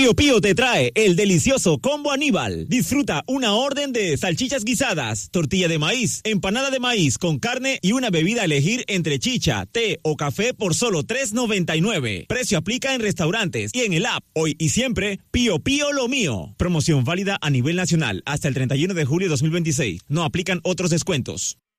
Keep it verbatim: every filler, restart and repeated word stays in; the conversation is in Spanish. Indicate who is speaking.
Speaker 1: Pío Pío te trae el delicioso Combo Aníbal. Disfruta una orden de salchichas guisadas, tortilla de maíz, empanada de maíz con carne y una bebida a elegir entre chicha, té o café por solo tres noventa y nueve. Precio aplica en restaurantes y en el app. Hoy y siempre, Pío Pío lo mío. Promoción válida a nivel nacional hasta el treinta y uno de julio de dos mil veintiséis. No aplican otros descuentos.